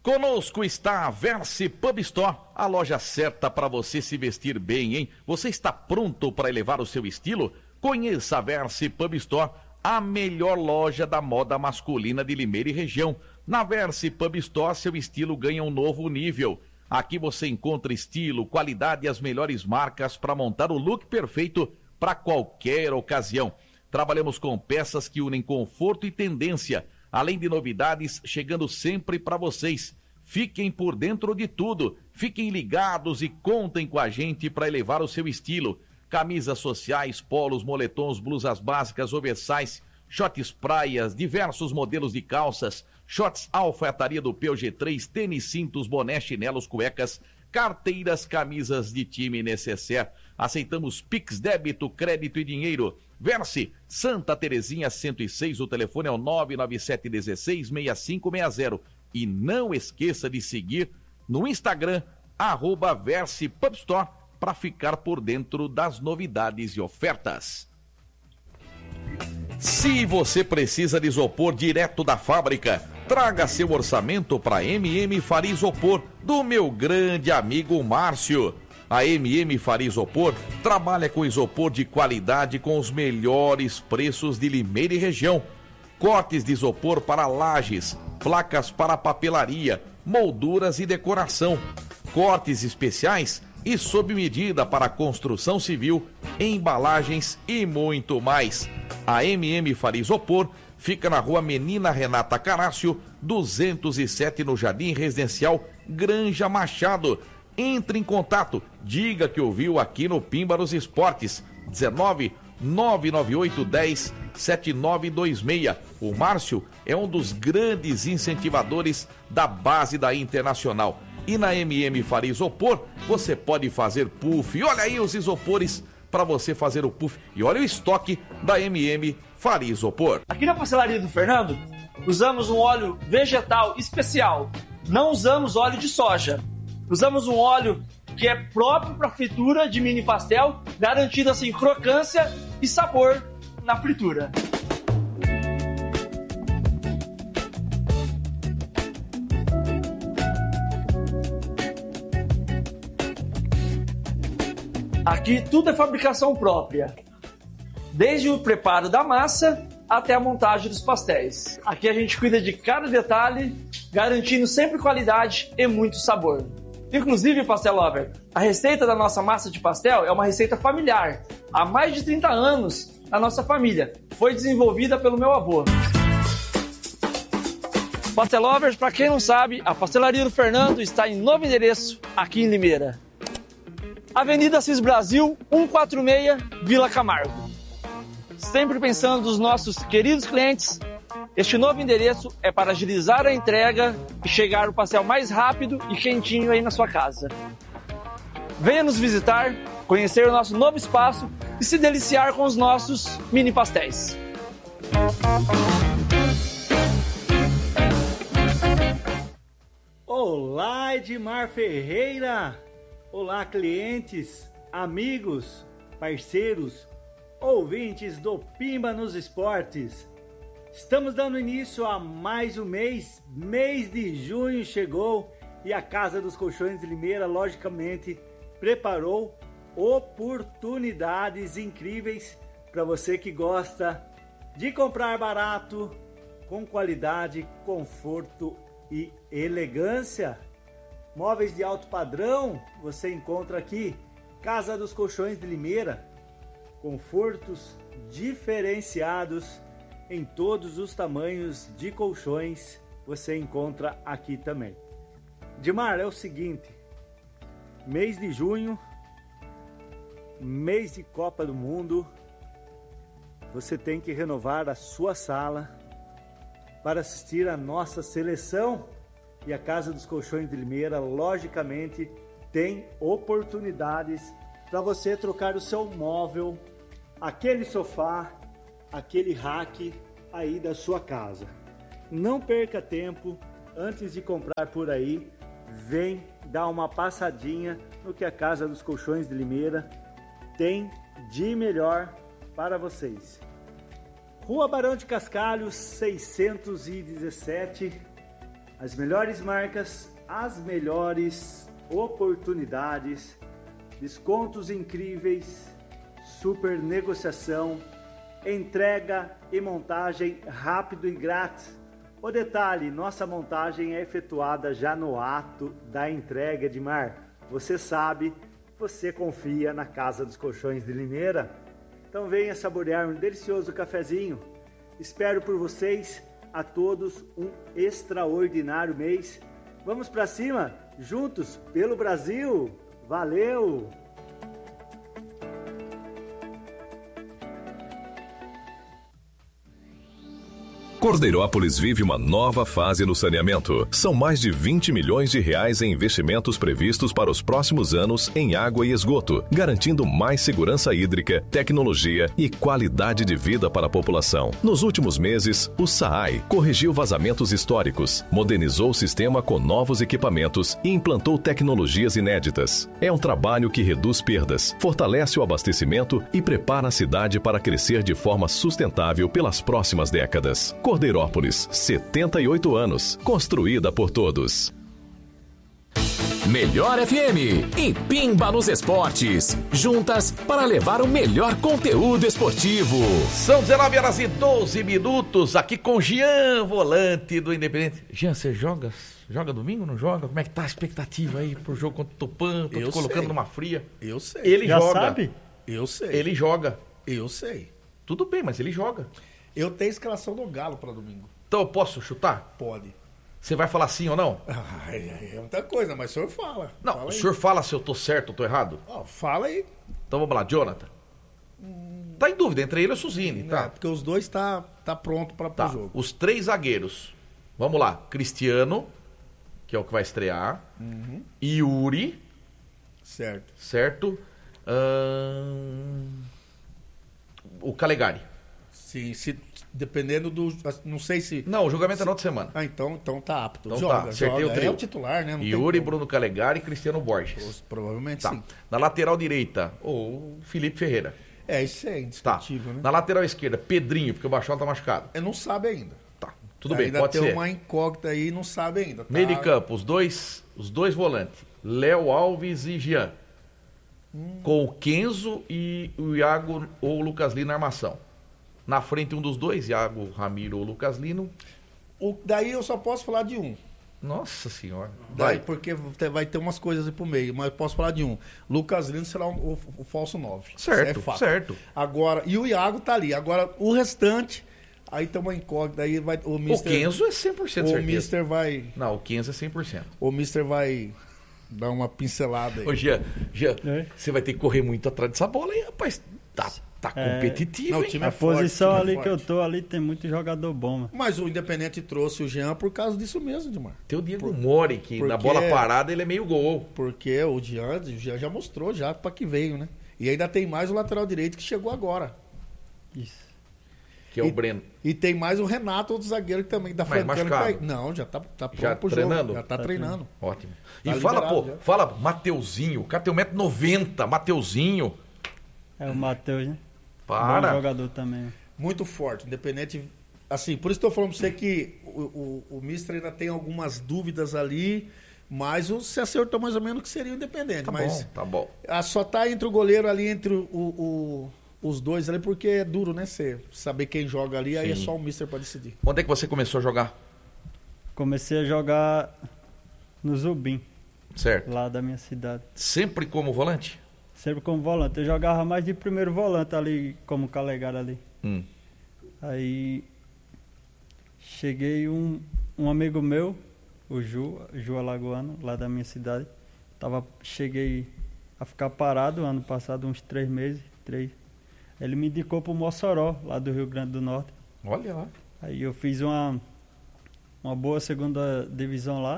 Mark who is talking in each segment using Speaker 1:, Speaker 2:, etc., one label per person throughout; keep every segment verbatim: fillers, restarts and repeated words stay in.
Speaker 1: Conosco está a Versi Pub Store, a loja certa para você se vestir bem, hein? Você está pronto para elevar o seu estilo? Conheça a Versi Pub Store, a melhor loja da moda masculina de Limeira e região. Na Versi Pub Store, seu estilo ganha um novo nível. Aqui você encontra estilo, qualidade e as melhores marcas para montar o look perfeito para qualquer ocasião. Trabalhamos com peças que unem conforto e tendência, além de novidades chegando sempre para vocês. Fiquem por dentro de tudo, fiquem ligados e contem com a gente para elevar o seu estilo. Camisas sociais, polos, moletons, blusas básicas, oversize, shorts praias, diversos modelos de calças, shorts alfaiataria do P G três, tênis, cintos, boné, chinelos, cuecas, carteiras, camisas de time necessaire. Aceitamos Pix, débito, crédito e dinheiro. Versi, Santa Terezinha cento e seis, o telefone é o nove nove sete um seis, seis cinco seis zero. E não esqueça de seguir no Instagram, arroba Versi Pub Store, para ficar por dentro das novidades e ofertas. Se você precisa de isopor direto da fábrica, traga seu orçamento para M M Faria Isopor, do meu grande amigo Márcio. A M M Faria Isopor trabalha com isopor de qualidade com os melhores preços de Limeira e região. Cortes de isopor para lajes, placas para papelaria, molduras e decoração. Cortes especiais e sob medida para construção civil, embalagens e muito mais. A M M Faria Isopor fica na rua Menina Renata Carácio, duzentos e sete, no Jardim Residencial Granja Machado. Entre em contato, diga que ouviu aqui no Pimba nos Esportes. dezenove, nove nove oito, dez, sete nove dois seis. O Márcio é um dos grandes incentivadores da base da Internacional. E na M M Faria Isopor, você pode fazer puff. E olha aí os isopores para você fazer o puff. E olha o estoque da M M Faria Isopor.
Speaker 2: Aqui na pastelaria do Fernando, usamos um óleo vegetal especial. Não usamos óleo de soja. Usamos um óleo que é próprio para fritura de mini pastel, garantindo assim crocância e sabor na fritura. Aqui tudo é fabricação própria, desde o preparo da massa até a montagem dos pastéis. Aqui a gente cuida de cada detalhe, garantindo sempre qualidade e muito sabor. Inclusive, Pastel Lover, a receita da nossa massa de pastel é uma receita familiar. Há mais de trinta anos na nossa família. Foi desenvolvida pelo meu avô. Pastel Lovers, para quem não sabe, a Pastelaria do Fernando está em novo endereço aqui em Limeira. Avenida Assis Brasil, cento e quarenta e seis, Vila Camargo. Sempre pensando nos nossos queridos clientes, este novo endereço é para agilizar a entrega e chegar o pastel mais rápido e quentinho aí na sua casa. Venha nos visitar, conhecer o nosso novo espaço e se deliciar com os nossos mini pastéis.
Speaker 3: Olá, Edmar Ferreira! Olá, clientes, amigos, parceiros, ouvintes do Pimba nos Esportes. Estamos dando início a mais um mês, mês de junho chegou e a Casa dos Colchões de Limeira, logicamente, preparou oportunidades incríveis para você que gosta de comprar barato, com qualidade, conforto e elegância. Móveis de alto padrão você encontra aqui, Casa dos Colchões de Limeira, confortos diferenciados em todos os tamanhos de colchões você encontra aqui também. Dimar, é o seguinte, mês de junho, mês de Copa do Mundo, você tem que renovar a sua sala para assistir a nossa seleção e a Casa dos Colchões de Limeira, logicamente, tem oportunidades para você trocar o seu móvel, aquele sofá, aquele rack aí da sua casa. Não perca tempo, antes de comprar por aí, vem dar uma passadinha no que a Casa dos Colchões de Limeira tem de melhor para vocês. Rua Barão de Cascalho, seiscentos e dezessete, As melhores marcas, as melhores oportunidades, descontos incríveis, super negociação, entrega e montagem rápido e grátis. O detalhe, nossa montagem é efetuada já no ato da entrega, Edmar. Você sabe, você confia na Casa dos Colchões de Limeira. Então venha saborear um delicioso cafezinho. Espero por vocês, a todos, um extraordinário mês. Vamos para cima, juntos, pelo Brasil. Valeu!
Speaker 4: Cordeirópolis vive uma nova fase no saneamento. São mais de vinte milhões de reais em investimentos previstos para os próximos anos em água e esgoto, garantindo mais segurança hídrica, tecnologia e qualidade de vida para a população. Nos últimos meses, o SAAI corrigiu vazamentos históricos, modernizou o sistema com novos equipamentos e implantou tecnologias inéditas. É um trabalho que reduz perdas, fortalece o abastecimento e prepara a cidade para crescer de forma sustentável pelas próximas décadas. Cordeirópolis, setenta e oito anos, construída por todos.
Speaker 5: Melhor F M e Pimba nos Esportes, juntas para levar o melhor conteúdo esportivo.
Speaker 1: São dezenove horas e doze minutos, aqui com Jean, volante do Independente. Jean, você joga, joga domingo ou não joga? Como é que tá a expectativa aí pro jogo contra o Tupã? Tô
Speaker 6: Eu
Speaker 1: te colocando
Speaker 6: sei.
Speaker 1: numa fria.
Speaker 6: Eu sei.
Speaker 1: Ele
Speaker 3: Já
Speaker 1: joga.
Speaker 3: sabe?
Speaker 6: Eu sei.
Speaker 1: Ele joga.
Speaker 6: Eu sei.
Speaker 1: Tudo bem, mas ele joga.
Speaker 6: Eu tenho escalação do Galo para domingo.
Speaker 1: Então eu posso chutar?
Speaker 6: Pode.
Speaker 1: Você vai falar sim ou não?
Speaker 6: Ai, ai, é muita coisa, mas o senhor fala.
Speaker 1: Não,
Speaker 6: fala
Speaker 1: o
Speaker 6: aí.
Speaker 1: senhor fala se eu tô certo ou tô errado?
Speaker 6: Ó, fala aí.
Speaker 1: Então vamos lá, Jonathan. Tá em dúvida entre ele e o Suzini,
Speaker 6: É,
Speaker 1: tá?
Speaker 6: porque os dois tá, tá pronto para
Speaker 1: Tá,
Speaker 6: o jogo.
Speaker 1: os três zagueiros. Vamos lá, Cristiano, que é o que vai estrear. Yuri,
Speaker 6: Certo.
Speaker 1: certo? Ahn, O Calegari.
Speaker 6: Sim, se, dependendo do... Não sei se...
Speaker 1: Não, o julgamento é na outra semana.
Speaker 6: Ah, então, então tá apto.
Speaker 1: Então
Speaker 6: joga,
Speaker 1: tá, acertei
Speaker 6: joga.
Speaker 1: o trio.
Speaker 6: É o titular, né? Não
Speaker 1: Yuri,
Speaker 6: tem como.
Speaker 1: Bruno Calegari e Cristiano Borges.
Speaker 6: Os- Provavelmente
Speaker 1: Tá.
Speaker 6: sim.
Speaker 1: Na lateral direita, o Felipe Ferreira.
Speaker 6: É, isso é
Speaker 1: Tá.
Speaker 6: indiscutível, né?
Speaker 1: Na lateral esquerda, Pedrinho, porque o Bachola tá machucado.
Speaker 6: É, não sabe ainda.
Speaker 1: Tá, tudo bem,
Speaker 6: ainda
Speaker 1: pode
Speaker 6: tem
Speaker 1: ser.
Speaker 6: uma incógnita aí, não sabe ainda. Tá?
Speaker 1: Meio de campo, os dois, os dois volantes, Léo Alves e Jean.
Speaker 6: Hum.
Speaker 1: Com o Kenzo e o Iago ou o Lucas Lino na armação. Na frente um dos dois, Iago Ramiro ou Lucas Lino.
Speaker 6: O, daí eu só posso falar de um.
Speaker 1: Nossa senhora.
Speaker 6: Daí,
Speaker 1: Vai.
Speaker 6: porque te- vai ter umas coisas aí pro meio, mas eu posso falar de um. Lucas Lino será o, o- o falso nove.
Speaker 1: Certo,
Speaker 6: Isso é fato.
Speaker 1: certo.
Speaker 6: Agora, e o Iago tá ali. Agora, o restante, aí tem uma incógnita. Aí vai, o
Speaker 1: O
Speaker 6: Mister
Speaker 1: Kenzo é cem por cento
Speaker 6: o
Speaker 1: certeza.
Speaker 6: Mister vai.
Speaker 1: Não, o Kenzo é cem por cento.
Speaker 6: O Mister vai dar uma pincelada aí.
Speaker 1: Ô, Jean, Jean,
Speaker 3: É.
Speaker 1: você vai ter que correr muito atrás dessa bola aí, rapaz. Tá, tá
Speaker 7: É.
Speaker 1: competitivo,
Speaker 6: Não, o
Speaker 1: hein?
Speaker 6: time
Speaker 7: A
Speaker 6: é forte,
Speaker 7: posição
Speaker 6: time é
Speaker 7: ali que eu
Speaker 6: forte.
Speaker 7: tô ali tem muito jogador bom, mano.
Speaker 6: Mas o Independente trouxe o Jean por causa disso mesmo, Dimar.
Speaker 1: Tem o Diego Mori, que na
Speaker 6: porque-
Speaker 1: bola parada ele é meio gol.
Speaker 6: Porque o Jean, o Jean já mostrou já pra que veio, né? E ainda tem mais o lateral direito que chegou agora.
Speaker 7: Isso.
Speaker 1: Que é o
Speaker 6: E-
Speaker 1: Breno.
Speaker 6: E tem mais o Renato, outro zagueiro que também tá
Speaker 1: Mas
Speaker 6: francando. que
Speaker 1: machucado?
Speaker 6: tá- Não, já tá, tá pronto
Speaker 1: Já
Speaker 6: pro
Speaker 1: treinando?
Speaker 6: jogo. Já tá,
Speaker 7: Tá
Speaker 6: treinando.
Speaker 1: Ótimo.
Speaker 6: Tá
Speaker 1: E fala,
Speaker 6: liberado
Speaker 1: pô,
Speaker 6: já.
Speaker 1: fala Mateuzinho. O cara tem um metro e noventa, Mateuzinho.
Speaker 7: É o Matheus, né? Bom
Speaker 1: Para.
Speaker 7: jogador também.
Speaker 6: Muito forte, independente. Assim, por isso que eu tô falando pra você que o, o, o Mister ainda tem algumas dúvidas ali, mas o, se acertou mais ou menos que seria o Independente.
Speaker 1: Tá
Speaker 6: mas
Speaker 1: bom, tá bom.
Speaker 6: ah, só tá entre o goleiro ali, entre o, o- os dois ali, porque é duro, né? Você saber quem joga ali, aí é
Speaker 1: Sim.
Speaker 6: só o Mister pra decidir.
Speaker 1: Onde é que você começou a jogar?
Speaker 7: Comecei a jogar no Zubim,
Speaker 1: Certo.
Speaker 7: lá da minha cidade.
Speaker 1: Sempre como volante?
Speaker 7: Sempre como volante. Eu jogava mais de primeiro volante ali, como Calegari ali.
Speaker 1: Hum.
Speaker 7: Aí cheguei um, um amigo meu, o Ju, Ju Alagoano, lá da minha cidade. Tava, cheguei a ficar parado ano passado, uns três meses, três. Ele me indicou pro Mossoró, lá do Rio Grande do Norte.
Speaker 1: Olha lá.
Speaker 7: Aí eu fiz uma, uma boa segunda divisão lá.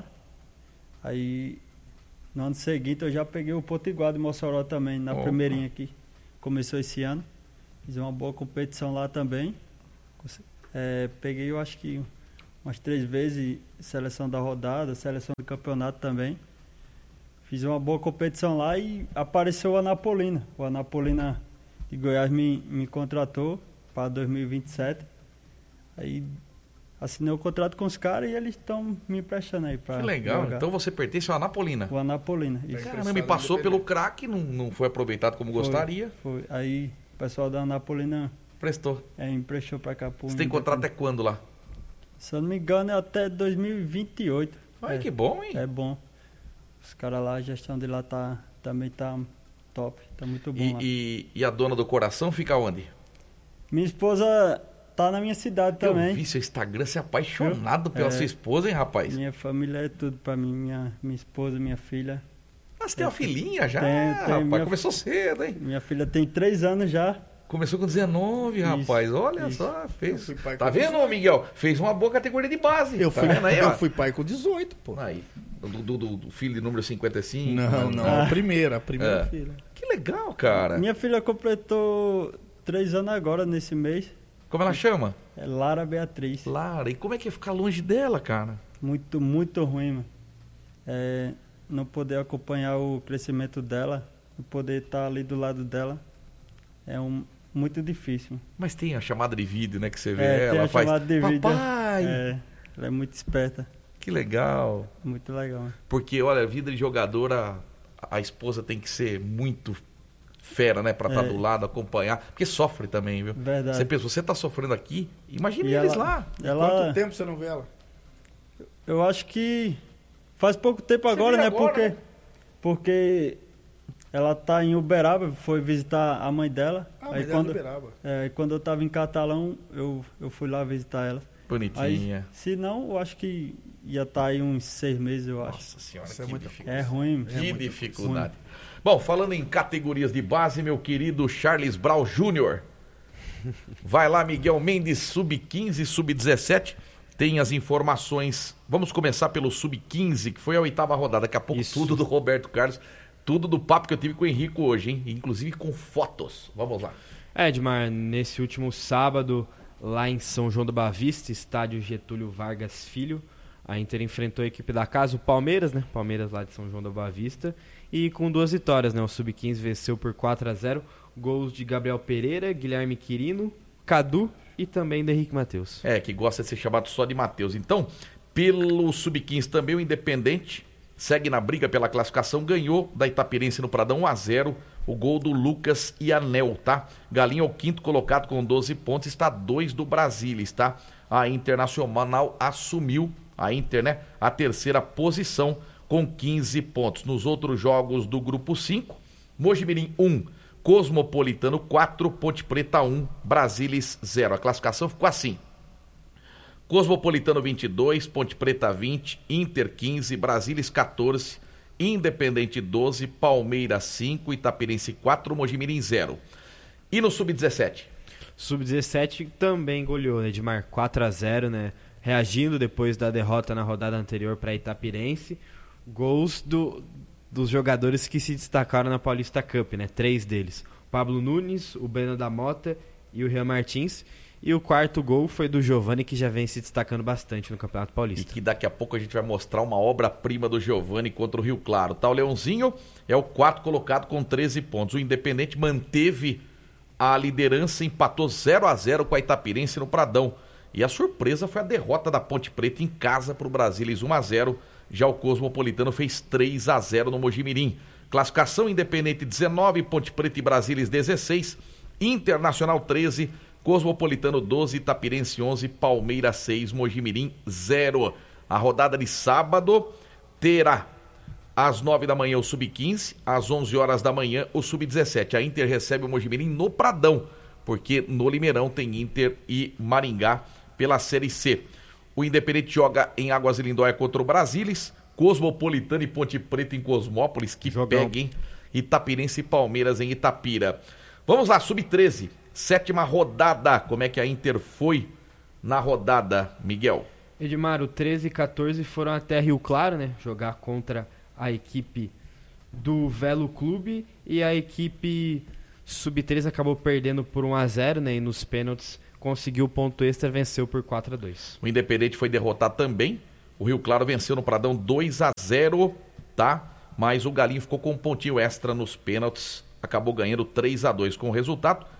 Speaker 7: Aí no ano seguinte eu já peguei o Potiguar de Mossoró também, na
Speaker 1: Opa.
Speaker 7: primeirinha aqui. Começou esse ano. Fiz uma boa competição lá também. Conse- é, peguei, eu acho que umas três vezes seleção da rodada, seleção do campeonato também. Fiz uma boa competição lá e apareceu o Anapolina. O Anapolina de Goiás me, me contratou para dois mil e vinte e sete. Aí assinei o contrato com os caras e eles estão me emprestando aí para
Speaker 1: Que legal.
Speaker 7: jogar.
Speaker 1: Então você pertence ao Anapolina.
Speaker 7: O Anapolina. Isso.
Speaker 1: Caramba, me passou pelo craque, não, não foi aproveitado como
Speaker 7: Foi,
Speaker 1: gostaria.
Speaker 7: Foi. Aí o pessoal da Anapolina
Speaker 1: Prestou.
Speaker 7: é, emprestou para cá. Pro
Speaker 1: Você tem contrato até quando lá?
Speaker 7: Se eu não me engano, é até dois mil e vinte e oito.
Speaker 1: Ai,
Speaker 7: é,
Speaker 1: que bom, hein?
Speaker 7: É bom. Os caras lá, a gestão de lá tá, também tá top. Tá muito bom
Speaker 1: E,
Speaker 7: lá.
Speaker 1: e, e a dona do coração fica onde?
Speaker 7: Minha esposa tá na minha cidade também.
Speaker 1: Eu vi seu Instagram, você é apaixonado pela
Speaker 7: É.
Speaker 1: sua esposa, hein, rapaz?
Speaker 7: Minha família é tudo pra mim. Minha, minha esposa, minha filha.
Speaker 1: Ah, você tem uma filhinha já?
Speaker 7: Tem, tem,
Speaker 1: rapaz,
Speaker 7: minha-
Speaker 1: começou cedo, hein?
Speaker 7: Minha filha tem três anos já.
Speaker 1: Começou com dezenove,
Speaker 7: Isso,
Speaker 1: rapaz. Olha
Speaker 7: isso.
Speaker 1: só, fez.
Speaker 6: Eu fui pai
Speaker 1: Tá
Speaker 6: com
Speaker 1: vendo, ô, Miguel? Fez uma boa categoria de base.
Speaker 6: Eu
Speaker 1: tá
Speaker 6: fui,
Speaker 1: vendo aí, ó?
Speaker 6: eu fui pai com dezoito, pô.
Speaker 1: Aí, do, do, do- do filho de número cinquenta e cinco.
Speaker 6: Não, não,
Speaker 7: Ah.
Speaker 6: a primeira, a primeira
Speaker 1: É.
Speaker 6: filha.
Speaker 1: Que legal, cara.
Speaker 7: Minha filha completou três anos agora, nesse mês.
Speaker 1: Como ela chama?
Speaker 7: É Lara Beatriz.
Speaker 1: Lara. E como é que é ficar longe dela, cara?
Speaker 7: Muito, muito ruim, mano. É, não poder acompanhar o crescimento dela, não poder estar ali do lado dela, é um, muito difícil.
Speaker 1: Mas tem a chamada de vídeo, né? Que você vê
Speaker 7: É, tem
Speaker 1: ela,
Speaker 7: a
Speaker 1: faz.
Speaker 7: chamada de vídeo.
Speaker 1: Papai!
Speaker 7: É, ela é muito esperta,
Speaker 1: Que legal.
Speaker 7: muito legal.
Speaker 1: Porque, olha, a vida de jogadora, a esposa tem que ser muito fera, né? Pra estar
Speaker 7: É.
Speaker 1: do lado, acompanhar. Porque sofre também, viu?
Speaker 7: Verdade.
Speaker 1: Você pensa, você tá sofrendo aqui, imagine
Speaker 7: E
Speaker 1: eles
Speaker 7: ela-
Speaker 1: lá.
Speaker 7: Ela,
Speaker 6: Quanto tempo você não vê ela?
Speaker 7: eu acho que faz pouco tempo
Speaker 1: Você
Speaker 7: agora,
Speaker 1: vê
Speaker 7: né?
Speaker 1: agora,
Speaker 7: porque,
Speaker 1: né?
Speaker 7: porque ela tá em Uberaba, foi visitar a mãe dela.
Speaker 6: Ah,
Speaker 7: aí
Speaker 6: mas
Speaker 7: quando,
Speaker 6: ela liberava.
Speaker 7: é, quando eu tava em Catalão, eu, eu fui lá visitar ela. Aí,
Speaker 1: Bonitinha.
Speaker 7: se não, eu acho que ia estar aí uns seis meses, eu acho.
Speaker 1: Nossa senhora,
Speaker 6: Isso é
Speaker 1: que
Speaker 6: muito
Speaker 1: dificuldade.
Speaker 7: É ruim.
Speaker 1: Que dificuldade. Bom, falando em categorias de base, meu querido Charles Brown Júnior Vai lá, Miguel Mendes, sub quinze, sub dezessete. Tem as informações. Vamos começar pelo sub quinze, que foi a oitava rodada. Daqui a pouco
Speaker 8: Isso.
Speaker 1: tudo do Roberto Carlos. Tudo do papo que eu tive com o Henrico hoje, hein? Inclusive com fotos. Vamos lá.
Speaker 8: É, Edmar, nesse último sábado, lá em São João do Boa Vista, estádio Getúlio Vargas Filho, a Inter enfrentou a equipe da casa, o Palmeiras, né? Palmeiras lá de São João do Boa Vista. E com duas vitórias, né? O sub quinze venceu por quatro a zero. Gols de Gabriel Pereira, Guilherme Quirino, Cadu e também do Henrique Matheus.
Speaker 1: É, que gosta de ser chamado só de Matheus. Então, pelo sub quinze também o Independente segue na briga pela classificação, ganhou da Itapirense no Pradão um a zero, o gol do Lucas e Anel, tá? Galinha é o quinto colocado com doze pontos, está dois do Brasilis, tá? A Internacional assumiu, a Inter, né, a terceira posição com quinze pontos. Nos outros jogos do grupo cinco, Mojimirim um, Cosmopolitano quatro, Ponte Preta um, Brasilis zero. A classificação ficou assim: Cosmopolitano vinte e dois, Ponte Preta vinte, Inter quinze, Brasilis quatorze, Independente doze, Palmeiras cinco, Itapirense quatro, Mojimirim zero. E no sub dezessete?
Speaker 8: sub dezessete também goleou, né, Edmar? quatro a zero, né? Reagindo depois da derrota na rodada anterior para Itapirense. Gols do, dos jogadores que se destacaram na Paulista Cup, né? Três deles. O Pablo Nunes, o Breno da Mota e o Rian Martins. E o quarto gol foi do Giovani, que já vem se destacando bastante no Campeonato
Speaker 1: E
Speaker 8: Paulista.
Speaker 1: que daqui a pouco a gente vai mostrar uma obra-prima do Giovani contra o Rio Claro. Tá, o Leãozinho é o quarto colocado com treze pontos. O Independente manteve a liderança, empatou zero a zero com a Itapirense no Pradão. E a surpresa foi a derrota da Ponte Preta em casa para o Brasilis um a zero. Já o Cosmopolitano fez três a zero no Mojimirim. Classificação: Independente dezenove, Ponte Preta e Brasilis dezesseis, Internacional treze, Cosmopolitano doze, Itapirense onze, Palmeiras seis, Mojimirim zero. A rodada de sábado terá às nove da manhã o sub quinze, às onze horas da manhã o sub dezessete. A Inter recebe o Mojimirim no Pradão, porque no Limeirão tem Inter e Maringá pela Série C. O Independente joga em Águas de Lindóia contra o Brasilis, Cosmopolitano e Ponte Preta em Cosmópolis, que
Speaker 8: Jogão.
Speaker 1: pega, hein? Itapirense e Palmeiras em Itapira. Vamos lá, sub treze, sétima rodada. Como é que a Inter foi na rodada, Miguel?
Speaker 8: Edmar, o treze e quatorze foram até Rio Claro, né? Jogar contra a equipe do Velo Clube, e a equipe sub treze acabou perdendo por um a zero, né? E nos pênaltis conseguiu o ponto extra, venceu por quatro a dois.
Speaker 1: O Independente foi derrotado também. O Rio Claro venceu no Pradão dois a zero, tá? Mas o Galinho ficou com um pontinho extra nos pênaltis, acabou ganhando três a dois. Com o resultado,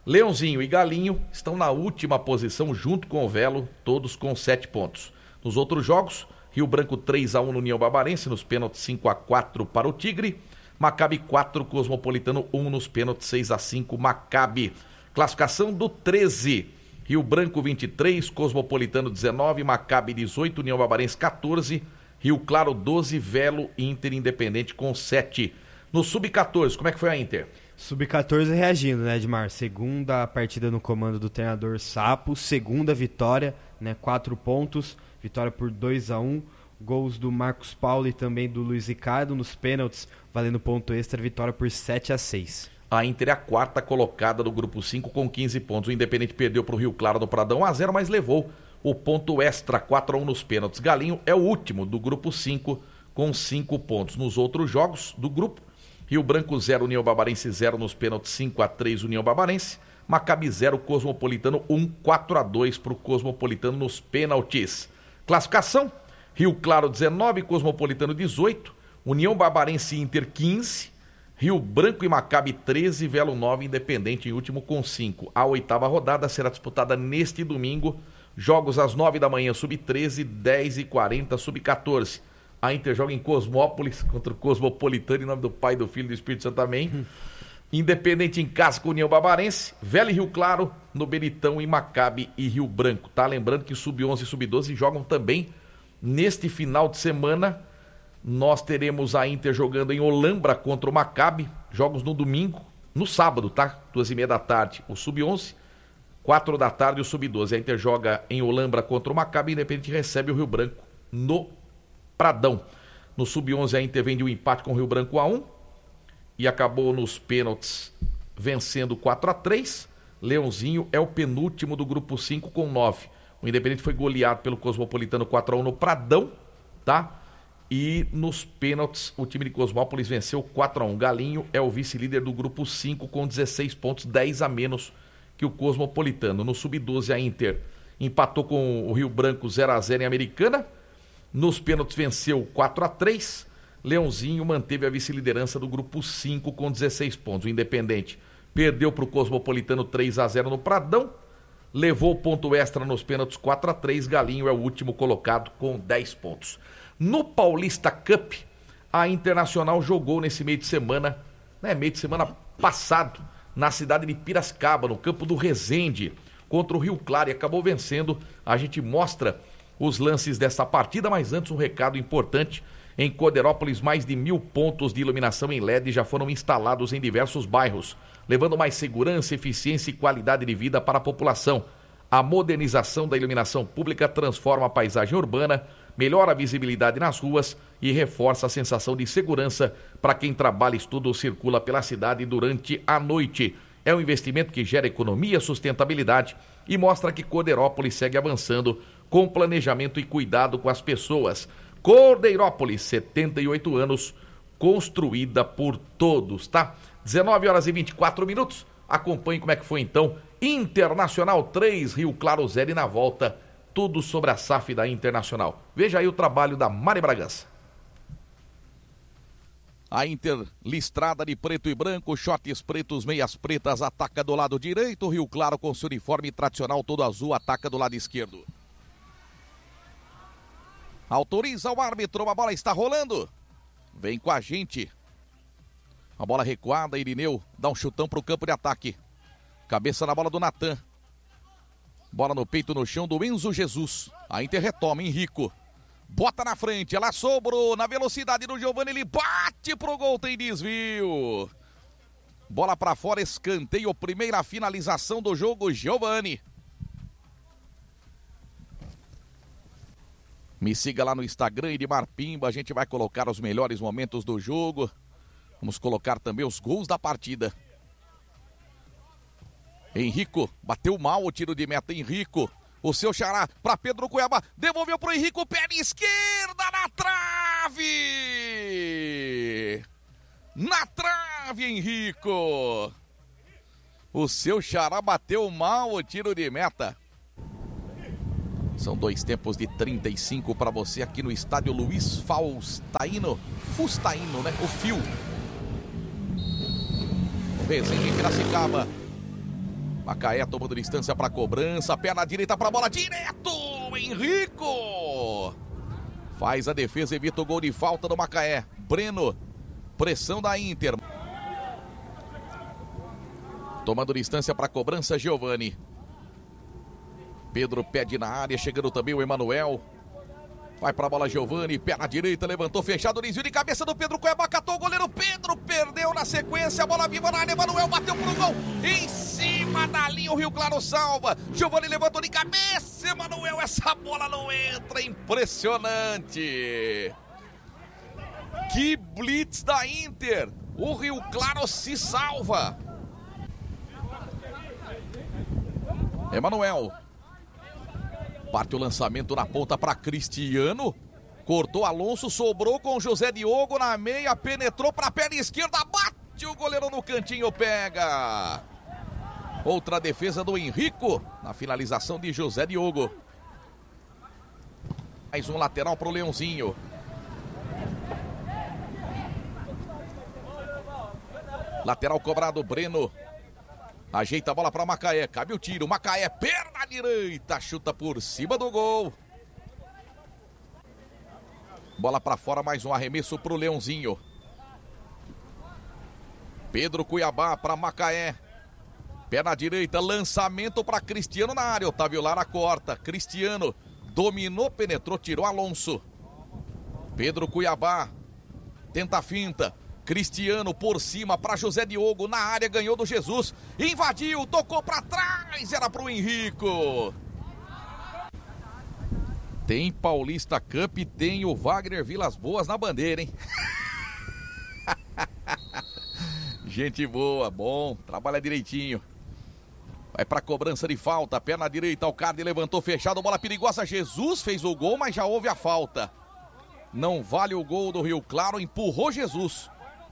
Speaker 1: Leãozinho e Galinho estão na última posição junto com o Velo, todos com sete pontos. Nos outros jogos, Rio Branco três a um no União Barbarense, nos pênaltis cinco a quatro para o Tigre. Maccabi quatro, Cosmopolitano um nos pênaltis seis a cinco, Maccabi. Classificação do treze, Rio Branco vinte e três, Cosmopolitano dezenove, Maccabi dezoito, União Barbarense quatorze, Rio Claro doze, Velo, Inter Independente com sete. No sub quatorze, como é que foi a Inter?
Speaker 8: sub quatorze reagindo, né, Edmar? Segunda partida no comando do treinador Sapo, segunda vitória, né, quatro pontos, vitória por dois a um, gols do Marcos Paulo e também do Luiz Ricardo nos pênaltis, valendo ponto extra, vitória por sete a seis.
Speaker 1: A Inter é a quarta colocada do grupo cinco com quinze pontos. O Independente perdeu para o Rio Claro no Pradão um a zero, mas levou o ponto extra, quatro a um nos pênaltis. Galinho é o último do grupo cinco com cinco pontos. Nos outros jogos do grupo, Rio Branco zero, União Barbarense zero nos pênaltis, cinco a três União Barbarense. Maccabi zero, Cosmopolitano um, quatro a dois para o Cosmopolitano nos pênaltis. Classificação, Rio Claro dezenove, Cosmopolitano dezoito, União Barbarense e Inter quinze, Rio Branco e Maccabi treze, Velo nove, Independente em último com cinco. A oitava rodada será disputada neste domingo, jogos às nove da manhã, sub treze, dez e quarenta, sub quatorze. A Inter joga em Cosmópolis contra o Cosmopolitano, em nome do Pai, do Filho e do Espírito Santo, amém. Hum. Independente em casa com União Barbarense, Velo e Rio Claro no Benitão e Maccabi e Rio Branco, tá? Lembrando que sub onze e sub doze jogam também neste final de semana. Nós teremos a Inter jogando em Olambra contra o Maccabi, jogos no domingo, no sábado, tá? Duas e meia da tarde, o sub onze, quatro da tarde o sub doze. A Inter joga em Olambra contra o Maccabi, Independente recebe o Rio Branco no Pradão. No sub onze a Inter vem de um empate com o Rio Branco a um e acabou nos pênaltis vencendo quatro a três. Leãozinho é o penúltimo do grupo cinco com nove. O Independente foi goleado pelo Cosmopolitano quatro a um no Pradão, tá? E nos pênaltis o time de Cosmópolis venceu quatro a um. Galinho é o vice-líder do grupo cinco com dezesseis pontos, dez a menos que o Cosmopolitano. No sub doze a Inter empatou com o Rio Branco zero a zero em Americana. Nos pênaltis venceu quatro a três. Leãozinho manteve a vice-liderança do grupo cinco com dezesseis pontos. O Independente perdeu para o Cosmopolitano três a zero no Pradão. Levou ponto extra nos pênaltis quatro a três. Galinho é o último colocado com dez pontos. No Paulista Cup, a Internacional jogou nesse meio de semana, né, meio de semana passado, na cidade de Piracicaba, no campo do Resende, contra o Rio Claro, e acabou vencendo. A gente mostra os lances dessa partida, mas antes um recado importante. Em Coderópolis, mais de mil pontos de iluminação em L E D já foram instalados em diversos bairros, levando mais segurança, eficiência e qualidade de vida para a população. A modernização da iluminação pública transforma a paisagem urbana, melhora a visibilidade nas ruas e reforça a sensação de segurança para quem trabalha, estuda ou circula pela cidade durante a noite. É um investimento que gera economia, sustentabilidade e mostra que Cordeirópolis segue avançando com planejamento e cuidado com as pessoas. Cordeirópolis, setenta e oito anos, construída por todos, tá? dezenove horas e vinte e quatro minutos. Acompanhe como é que foi então. Internacional três, Rio Claro zero, e na volta tudo sobre a S A F da Internacional. Veja aí o trabalho da Mari Bragança. A Inter listrada de preto e branco, shorts pretos, meias pretas, ataca do lado direito. O Rio Claro com seu uniforme tradicional todo azul, ataca do lado esquerdo. Autoriza o árbitro, a bola está rolando. Vem com a gente. A bola recuada, Irineu dá um chutão para o campo de ataque. Cabeça na bola do Natan. Bola no peito, no chão do Enzo Jesus. A Inter retoma, Henrico. Bota na frente, ela sobrou na velocidade do Giovani, ele bate pro gol, tem desvio. Bola para fora, escanteio, primeira finalização do jogo, Giovani. Me siga lá no Instagram, Edmar Pimba, a gente vai colocar os melhores momentos do jogo. Vamos colocar também os gols da partida. Henrico, bateu mal o tiro de meta, Henrico. O seu xará para Pedro Cuiabá, devolveu pro Henrico, perna esquerda na trave! Na trave, Henrico! O seu xará bateu mal o tiro de meta. São dois tempos de trinta e cinco para você aqui no estádio Luiz Faustaino. Fustaino, né? O Fio. Resende em Piracicaba. Macaé tomando distância para cobrança, perna direita para bola, direto, Henrico. Faz a defesa, evita o gol de falta do Macaé. Breno, pressão da Inter. Tomando distância para cobrança, Giovani. Pedro pede na área, chegando também o Emanuel. Vai pra bola Giovani, perna direita, levantou, fechado, desvio de cabeça do Pedro Cuiabá, catou o goleiro Pedro, perdeu na sequência, bola viva na área, Emanuel bateu pro gol, em cima da linha o Rio Claro salva, Giovani levantou de cabeça, Emanuel, essa bola não entra, impressionante. Que blitz da Inter, o Rio Claro se salva. Emanuel. Parte o lançamento na ponta para Cristiano. Cortou Alonso, sobrou com José Diogo na meia, penetrou para a perna esquerda, bate o goleiro no cantinho, pega. Outra defesa do Henrico na finalização de José Diogo. Mais um lateral para o Leãozinho. Lateral cobrado, Breno. Ajeita a bola para Macaé, cabe o tiro, Macaé, perna direita, chuta por cima do gol. Bola para fora, mais um arremesso para o Leãozinho. Pedro Cuiabá para Macaé. Perna direita, lançamento para Cristiano na área, Otávio Lara corta, Cristiano dominou, penetrou, tirou Alonso. Pedro Cuiabá, tenta a finta. Cristiano por cima para José Diogo, na área, ganhou do Jesus, invadiu, tocou para trás, era para o Henrico. Tem Paulista Cup, tem o Wagner Vilas Boas na bandeira, hein? Gente boa, bom, trabalha direitinho. Vai para cobrança de falta, perna direita, o Cardi levantou fechado, bola perigosa, Jesus fez o gol, mas já houve a falta. Não vale o gol do Rio Claro, empurrou Jesus.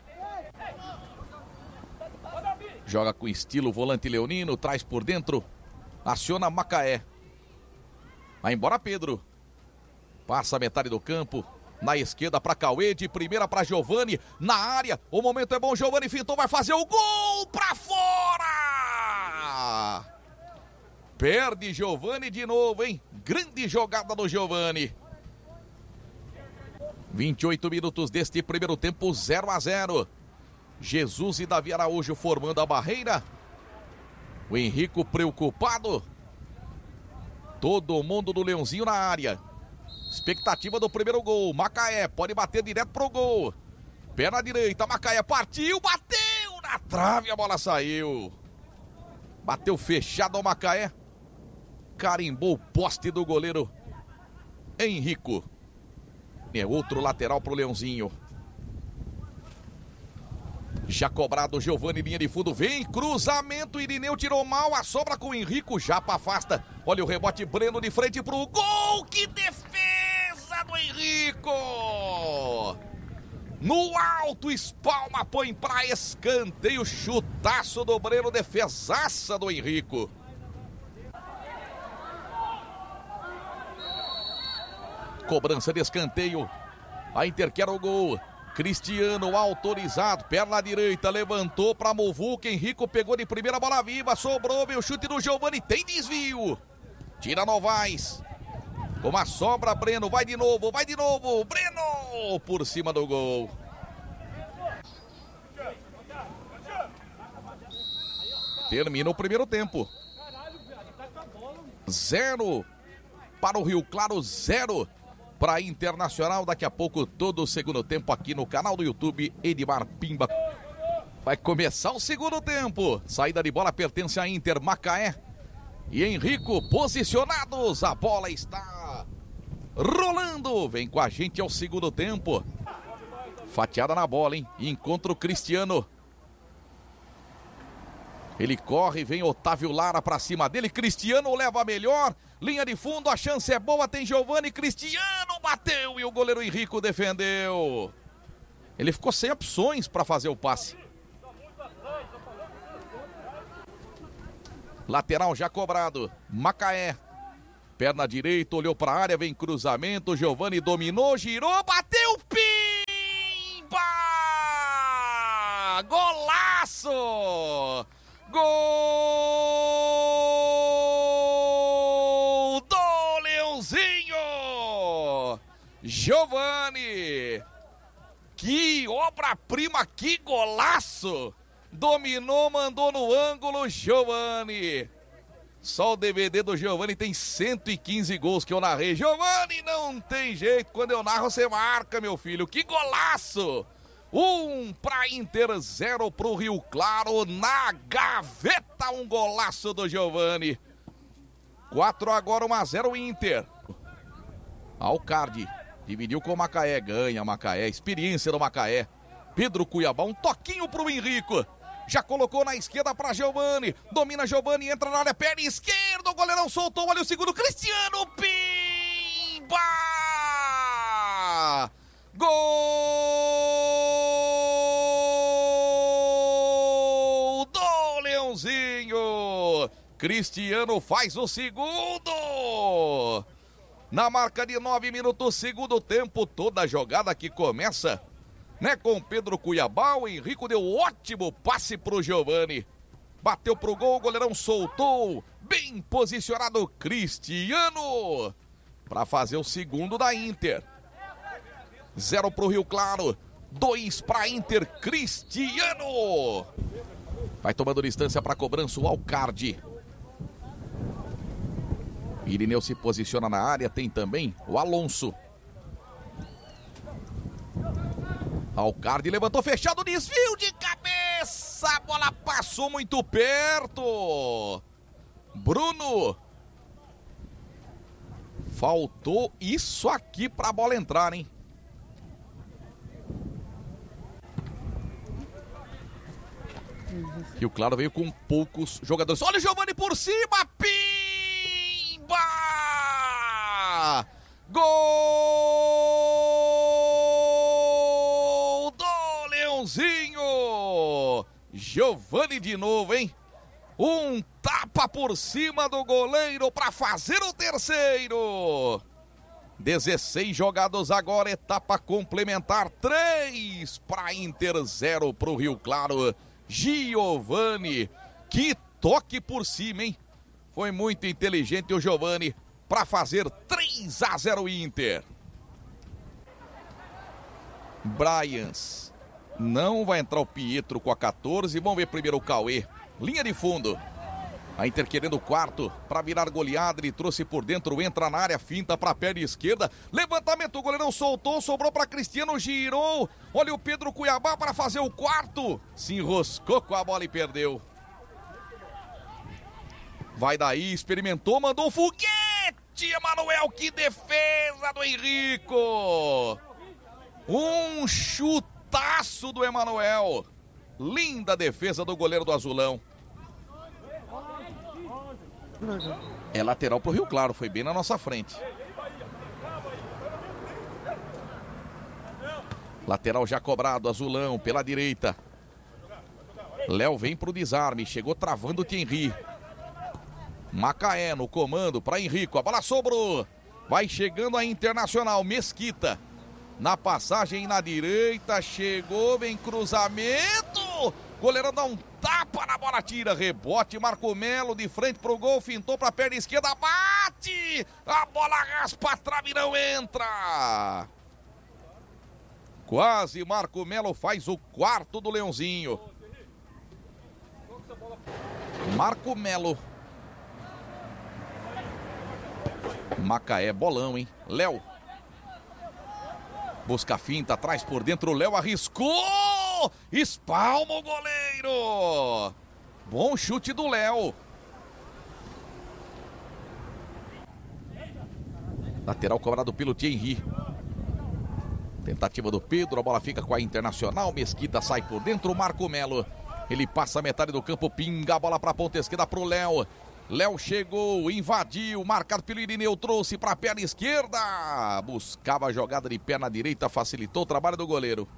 Speaker 1: Joga com estilo, volante leonino, traz por dentro, aciona Macaé. Vai embora Pedro. Passa a metade do campo, na esquerda para Cauê, de primeira para Giovani, na área, o momento é bom, Giovani fintou, vai fazer o gol para fora! Perde Giovani de novo, hein? Grande jogada do Giovani. vinte e oito minutos deste primeiro tempo, zero a zero. Jesus e Davi Araújo formando a barreira. O Henrico preocupado. Todo mundo do Leãozinho na área. Expectativa do primeiro gol. Macaé pode bater direto pro gol. Perna direita, Macaé partiu, bateu na trave, a bola saiu. Bateu fechado ao Macaé. Carimbou o poste do goleiro Henrico. É outro lateral pro Leãozinho. Já cobrado, Giovani, linha de fundo, vem, cruzamento, Irineu tirou mal, a sobra com o Henrico, Japa afasta, olha o rebote, Breno de frente pro gol, que defesa do Henrico! No alto, espalma, põe pra escanteio, chutaço do Breno, defesaça do Henrico. Cobrança de escanteio, a Inter quer o gol. Cristiano autorizado, perna direita, levantou para Movuca, Henrico pegou de primeira, bola viva, sobrou, veio o chute do Giovani, tem desvio, tira Novaes, com uma sobra, Breno, vai de novo, vai de novo, Breno, por cima do gol. Termina o primeiro tempo, zero para o Rio Claro, zero para Internacional. Daqui a pouco todo o segundo tempo aqui no canal do YouTube Edmar Pimba. Vai começar o segundo tempo. Saída de bola pertence a Inter, Macaé e Henrico posicionados. A bola está rolando. Vem com a gente ao segundo tempo. Fatiada na bola, hein? Encontra o Cristiano. Ele corre, vem Otávio Lara pra cima dele, Cristiano leva a melhor, linha de fundo, a chance é boa, tem Giovani, Cristiano bateu e o goleiro Henrico defendeu. Ele ficou sem opções para fazer o passe. Lateral já cobrado, Macaé, perna direita, olhou para a área, vem cruzamento, Giovani dominou, girou, bateu, pimba! Golaço! Gol Giovani. Que obra-prima, que golaço. Dominou, mandou no ângulo, Giovani. Só o D V D do Giovani tem cento e quinze gols que eu narrei. Giovani, não tem jeito. Quando eu narro, você marca, meu filho. Que golaço. Um pra Inter, zero pro Rio Claro. Na gaveta, um golaço do Giovani. Quatro agora, um a zero Inter. Alcardi. Dividiu com o Macaé. Ganha Macaé. Experiência do Macaé. Pedro Cuiabá. Um toquinho pro Henrico. Já colocou na esquerda para Giovani. Domina Giovani, entra na área, pé esquerdo. O goleirão soltou, olha o segundo. Cristiano Pimba! Gol do Leãozinho. Cristiano faz o segundo. Na marca de nove minutos, segundo tempo. Toda a jogada que começa, né, com Pedro Cuiabá, o Henrico deu ótimo passe pro Giovani. Bateu pro gol, o goleirão soltou. Bem posicionado Cristiano para fazer o segundo da Inter. Zero pro Rio Claro, dois pra Inter, Cristiano. Vai tomando distância para cobrança o Alcardi. Irineu se posiciona na área, tem também o Alonso. Alcardi levantou fechado, desvio de cabeça, a bola passou muito perto. Bruno. Faltou isso aqui pra bola entrar, hein? Rio Claro veio com poucos jogadores. Olha o Giovani por cima, pimba! Gol do Leãozinho! Giovani de novo, hein? Um tapa por cima do goleiro para fazer o terceiro. dezesseis jogados agora, etapa complementar, três para Inter, zero para o Rio Claro. Giovani, que toque por cima, hein? Foi muito inteligente o Giovani para fazer três a zero Inter. Bryans, não vai entrar o Pietro com a quatorze, vamos ver primeiro o Cauê. Linha de fundo. A Inter querendo o quarto para virar goleada. Ele trouxe por dentro, entra na área, finta para a perna esquerda. Levantamento, o goleirão soltou, sobrou para Cristiano, girou. Olha o Pedro Cuiabá para fazer o quarto. Se enroscou com a bola e perdeu. Vai daí, experimentou, mandou um foguete. Emanuel, que defesa do Henrico. Um chutaço do Emanuel. Linda defesa do goleiro do Azulão. É lateral pro Rio Claro, foi bem na nossa frente. Lateral já cobrado, Azulão pela direita. Léo vem pro desarme, chegou travando o Thierry. Macaé no comando para Henrico, a bola sobrou. Vai chegando a Internacional, Mesquita. Na passagem na direita, chegou, vem cruzamento. Goleirão dá um tapa na bola, tira, rebote, Marco Melo de frente pro gol, fintou pra perna esquerda, bate, a bola raspa a trave e não entra. Quase Marco Melo faz o quarto do Leãozinho. Marco Melo. Macaé, bolão, hein? Léo. Busca a finta, atrás por dentro, o Léo arriscou! Espalma o goleiro! Bom chute do Léo. Lateral cobrado pelo Thierry. Tentativa do Pedro, a bola fica com a Internacional. Mesquita sai por dentro, o Marco Melo. Ele passa a metade do campo, pinga a bola para a ponta esquerda pro Léo. Léo chegou, invadiu, marcado pelo Irineu, trouxe para a perna esquerda. Buscava a jogada de perna direita, facilitou o trabalho do goleiro.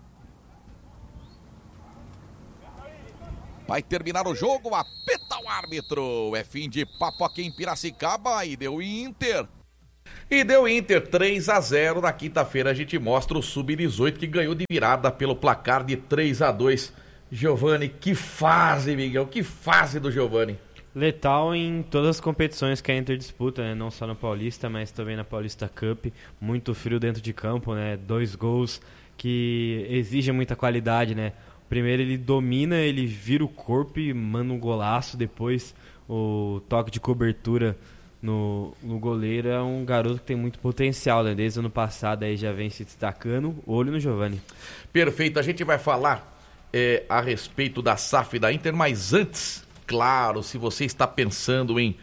Speaker 1: Vai terminar o jogo, apita o árbitro. É fim de papo aqui em Piracicaba e deu Inter.
Speaker 9: E deu Inter três a zero. Na quinta-feira a gente mostra o sub dezoito que ganhou de virada pelo placar de três a dois. Giovani, que fase, Miguel, que fase do Giovani.
Speaker 8: letal em todas as competições que a Inter disputa, né? Não só no Paulista, mas também na Paulista Cup. Muito frio dentro de campo, né? Dois gols que exigem muita qualidade, né? Primeiro ele domina, ele vira o corpo e manda um golaço. Depois o toque de cobertura no, no goleiro. É um garoto que tem muito potencial, né? Desde o ano passado aí já vem se destacando. Olho no Giovani.
Speaker 1: Perfeito, a gente vai falar é, a respeito da S A F da Inter, mas antes, claro, se você está pensando em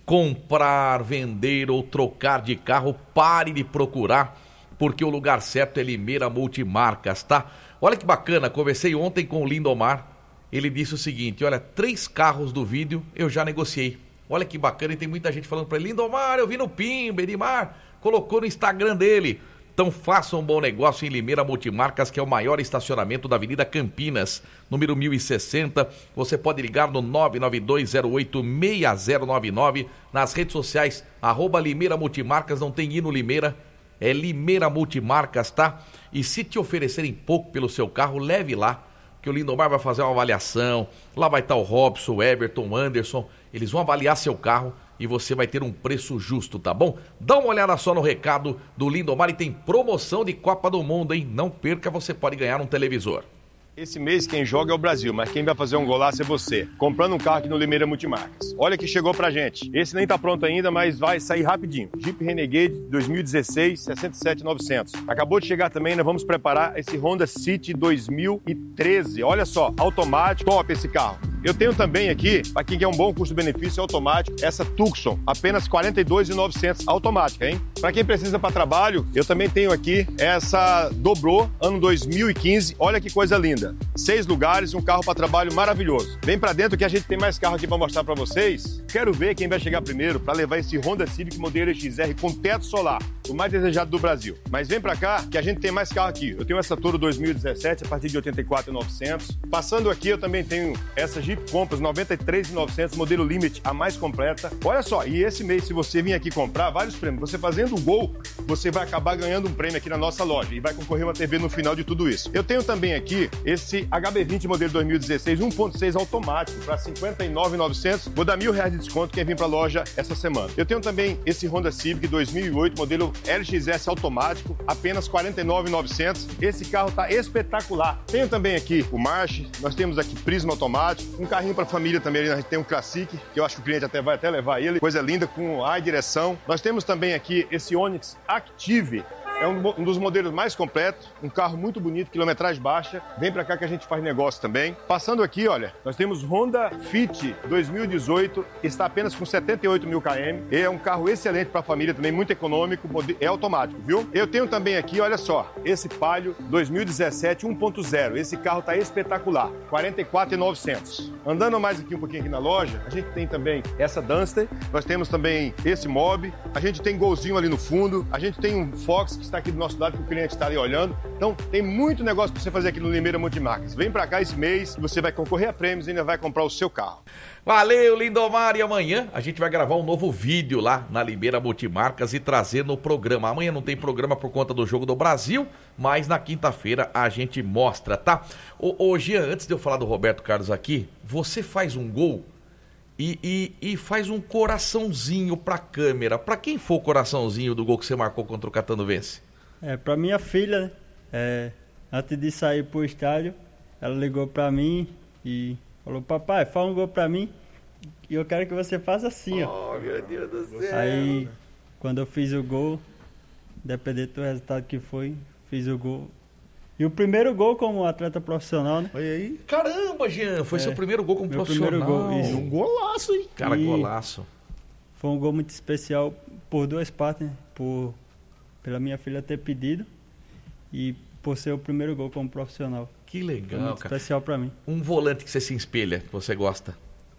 Speaker 1: comprar, vender ou trocar de carro, pare de procurar, porque o lugar certo é Limeira Multimarcas, tá? Olha que bacana, conversei ontem com o Lindomar, ele disse o seguinte, olha, três carros do vídeo eu já negociei. Olha que bacana, e tem muita gente falando para ele, Lindomar, eu vi no Pimba, Edmar, colocou no Instagram dele. Então faça um bom negócio em Limeira Multimarcas, que é o maior estacionamento da Avenida Campinas, número mil e sessenta. Você pode ligar no nove nove dois zero oito seis zero nove nove, nas redes sociais, arroba Limeira Multimarcas, não tem I no Limeira, é Limeira Multimarcas, tá? E se te oferecerem pouco pelo seu carro, leve lá, que o Lindomar vai fazer uma avaliação, lá vai estar o Robson, o Everton, o Anderson, eles vão avaliar seu carro e você vai ter um preço justo, tá bom? Dá uma olhada só no recado do Lindomar e tem promoção de Copa do Mundo, hein? Não perca, você pode ganhar um televisor.
Speaker 10: Esse mês quem joga é o Brasil, mas quem vai fazer um golaço é você, comprando um carro aqui no Limeira Multimarcas. Olha que chegou pra gente. Esse nem tá pronto ainda, mas vai sair rapidinho. Jeep Renegade dois mil e dezesseis, sessenta e sete mil e novecentos. Acabou de chegar também, nós vamos preparar esse Honda City dois mil e treze. Olha só, automático, top esse carro. Eu tenho também aqui, para quem quer um bom custo-benefício automático, essa Tucson, apenas quarenta e dois mil e novecentos, automática, hein? Para quem precisa para trabalho, eu também tenho aqui essa Dobrô, ano dois mil e quinze, olha que coisa linda. Seis lugares, um carro para trabalho maravilhoso. Vem para dentro que a gente tem mais carro aqui para mostrar para vocês. Quero ver quem vai chegar primeiro para levar esse Honda Civic modelo X R com teto solar, o mais desejado do Brasil. Mas vem para cá que a gente tem mais carro aqui. Eu tenho essa Toro dois mil e dezessete a partir de oitenta e quatro mil e novecentos. Passando aqui eu também tenho essa Jeep Compass noventa e três mil e novecentos, modelo Limit, a mais completa. Olha só, e esse mês se você vir aqui comprar vários prêmios, você fazendo o gol, você vai acabar ganhando um prêmio aqui na nossa loja e vai concorrer uma T V no final de tudo isso. Eu tenho também aqui esse H B vinte modelo dois mil e dezesseis, um ponto seis automático para cinquenta e nove mil e novecentos. Vou dar mil reais de desconto quem vir para a loja essa semana. Eu tenho também esse Honda Civic dois mil e oito, modelo L X S automático, apenas quarenta e nove mil e novecentos. Esse carro tá espetacular. Tenho também aqui o March, nós temos aqui Prisma automático, um carrinho para família também, a gente tem um Classic, que eu acho que o cliente até vai até levar ele, coisa linda, com ar e direção. Nós temos também aqui esse Onix Active, é um, um dos modelos mais completos, um carro muito bonito, quilometragem baixa. Vem pra cá que a gente faz negócio também. Passando aqui, olha, nós temos Honda Fit dois mil e dezoito, está apenas com setenta e oito mil quilômetros. É um carro excelente pra família também, muito econômico, é automático, viu? Eu tenho também aqui, olha só, esse Palio dois mil e dezessete um ponto zero. Esse carro tá espetacular, quarenta e quatro mil e novecentos. Andando mais aqui um pouquinho aqui na loja, a gente tem também essa Duster, nós temos também esse Mob, a gente tem Golzinho ali no fundo, a gente tem um Fox que está aqui do nosso lado, que o cliente está ali olhando. Então, tem muito negócio para você fazer aqui no Limeira Multimarcas. Vem para cá esse mês, você vai concorrer a prêmios e ainda vai comprar o seu carro.
Speaker 1: Valeu, Lindomar! E amanhã a gente vai gravar um novo vídeo lá na Limeira Multimarcas e trazer no programa. Amanhã não tem programa por conta do Jogo do Brasil, mas na quinta-feira a gente mostra, tá? Ô, ô Jean, antes de eu falar do Roberto Carlos aqui, você faz um gol e, e, e faz um coraçãozinho pra câmera. Pra quem foi o coraçãozinho do gol que você marcou contra o Catanduvense?
Speaker 7: É, pra minha filha, né? É, antes de sair pro estádio, ela ligou pra mim e falou, papai, faz um gol pra mim e eu quero que você faça assim, ó.
Speaker 1: Oh, meu Deus do céu.
Speaker 7: Aí, quando eu fiz o gol, independente do resultado que foi, fiz o gol. E o primeiro gol como atleta profissional, né?
Speaker 1: Olha aí. Caramba, Jean, foi é, seu primeiro gol como
Speaker 7: meu
Speaker 1: profissional.
Speaker 7: Primeiro gol, isso.
Speaker 6: Um golaço, hein?
Speaker 1: Cara,
Speaker 7: e
Speaker 1: golaço.
Speaker 7: Foi um gol muito especial por duas partes, né? Por, pela minha filha ter pedido e por ser o primeiro gol como profissional.
Speaker 1: Que legal,
Speaker 7: foi muito
Speaker 1: cara.
Speaker 7: Especial pra mim.
Speaker 1: Um volante que você se espelha, que você gosta?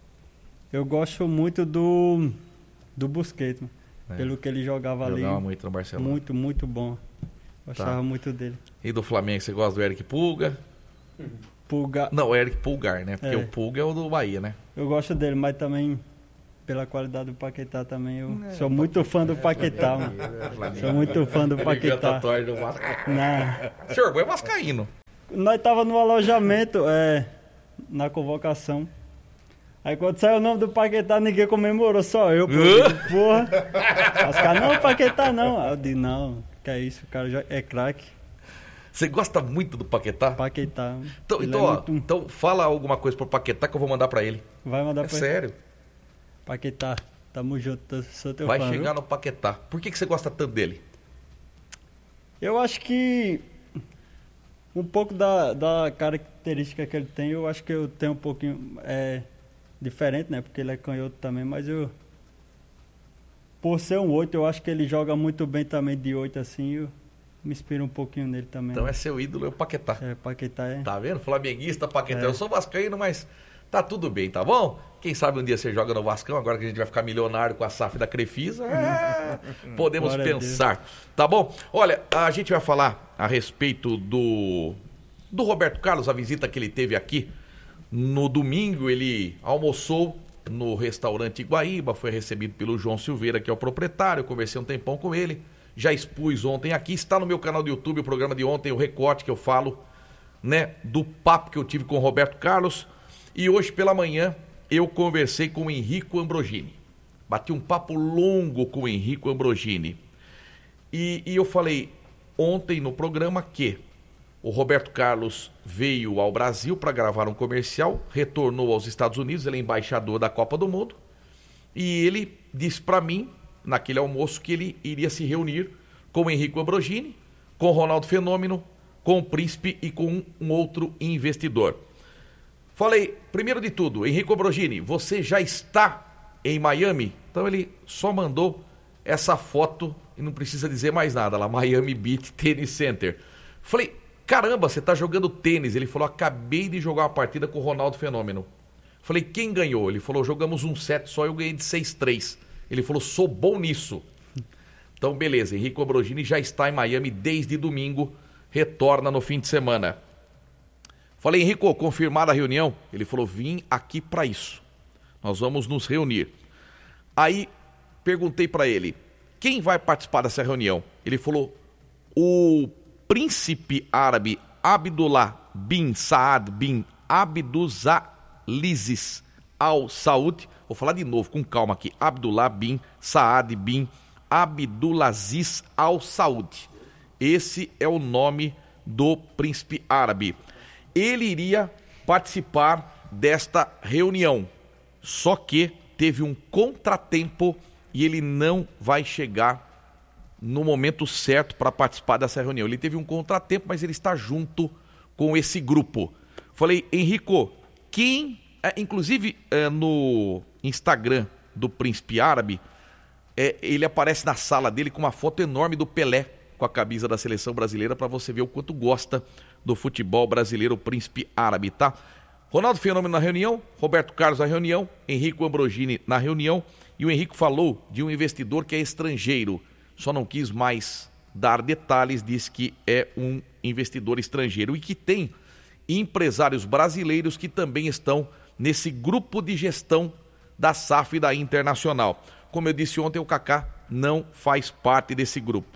Speaker 7: Eu gosto muito do, do Busquets, né? É. Pelo que ele jogava, jogava ali.
Speaker 1: Jogava muito no Barcelona.
Speaker 7: Muito, muito bom. Gostava tá. muito dele.
Speaker 1: E do Flamengo, você gosta do Eric Pulga?
Speaker 7: Pulgar.
Speaker 1: Não, o Eric Pulgar, né? Porque
Speaker 7: é.
Speaker 1: o Pulga é o do Bahia, né?
Speaker 7: Eu gosto dele, mas também pela qualidade do Paquetá também. Eu é, sou muito fã do Paquetá, mano. É, sou muito fã do Paquetá.
Speaker 1: Do Vasco.
Speaker 7: Não.
Speaker 1: Senhor, é vascaíno.
Speaker 7: Nós tava no alojamento, é, na convocação. Aí quando saiu o nome do Paquetá, ninguém comemorou, só eu. Pô, porra. Os caras, não, Paquetá não. Aí eu disse, não, que é isso, o cara já é craque.
Speaker 1: Você gosta muito do Paquetá?
Speaker 7: Paquetá.
Speaker 1: Então, então,
Speaker 7: é
Speaker 1: ó,
Speaker 7: muito...
Speaker 1: então fala alguma coisa pro Paquetá que eu vou mandar pra ele.
Speaker 7: Vai mandar
Speaker 1: é
Speaker 7: pra
Speaker 1: sério.
Speaker 7: ele? Paquetá, tamo junto, sou teu
Speaker 1: Vai
Speaker 7: fã,
Speaker 1: chegar
Speaker 7: viu?
Speaker 1: no Paquetá. Por que, que você gosta tanto dele?
Speaker 7: Eu acho que um pouco da, da característica que ele tem, eu acho que eu tenho um pouquinho é, diferente, né? Porque ele é canhoto também, mas eu... Por ser um oito, eu acho que ele joga muito bem também de oito, assim, eu me inspiro um pouquinho nele também.
Speaker 1: Então
Speaker 7: né?
Speaker 1: é seu ídolo, é o Paquetá.
Speaker 7: É, Paquetá é...
Speaker 1: Tá vendo? Flamenguista, Paquetá.
Speaker 7: É.
Speaker 1: Eu sou vascaíno, mas tá tudo bem, tá bom? Quem sabe um dia você joga no Vascão, agora que a gente vai ficar milionário com a S A F da Crefisa. É, podemos
Speaker 7: Glória
Speaker 1: pensar. Tá bom? Olha, a gente vai falar a respeito do, do Roberto Carlos, a visita que ele teve aqui. No domingo, ele almoçou no restaurante Iguaíba, foi recebido pelo João Silveira, que é o proprietário. Eu conversei um tempão com ele. Já expus ontem aqui. Está no meu canal do YouTube o programa de ontem, o recorte que eu falo, né, do papo que eu tive com o Roberto Carlos. E hoje pela manhã eu conversei com o Henrico Ambrogini. Bati um papo longo com o Henrico Ambrogini. E, e eu falei ontem no programa que o Roberto Carlos veio ao Brasil para gravar um comercial, retornou aos Estados Unidos, ele é embaixador da Copa do Mundo. E ele disse para mim, naquele almoço, que ele iria se reunir com o Henrico Ambrogini, com o Ronaldo Fenômeno, com o Príncipe e com um, um outro investidor. Falei, primeiro de tudo, Henrico Ambrogini, você já está em Miami? Então ele só mandou essa foto e não precisa dizer mais nada, lá, Miami Beach Tennis Center. Falei, caramba, você está jogando tênis? Ele falou, acabei de jogar uma partida com o Ronaldo Fenômeno. Falei, quem ganhou? Ele falou, jogamos um set só, eu ganhei de seis a três. Ele falou, sou bom nisso. Então, beleza, Henrico Ambrogini já está em Miami desde domingo, retorna no fim de semana. Falei, Henrico, confirmada a reunião? Ele falou, vim aqui para isso. Nós vamos nos reunir. Aí, perguntei para ele, quem vai participar dessa reunião? Ele falou, o príncipe árabe Abdullah bin Saad bin Abdulaziz Al Saud. Vou falar de novo, com calma aqui. Abdullah bin Saad bin Abdulaziz Al Saud. Esse é o nome do príncipe árabe. Ele iria participar desta reunião, só que teve um contratempo e ele não vai chegar no momento certo para participar dessa reunião. Ele teve um contratempo, mas ele está junto com esse grupo. Falei, Henrico, quem, é, inclusive é, no Instagram do príncipe árabe, é, ele aparece na sala dele com uma foto enorme do Pelé, com a camisa da seleção brasileira, para você ver o quanto gosta do futebol brasileiro, o príncipe árabe, tá? Ronaldo Fenômeno na reunião, Roberto Carlos na reunião, Henrico Ambrogini na reunião, e o Henrico falou de um investidor que é estrangeiro, só não quis mais dar detalhes, disse que é um investidor estrangeiro e que tem empresários brasileiros que também estão nesse grupo de gestão da S A F e da Internacional. Como eu disse ontem, o Kaká não faz parte desse grupo.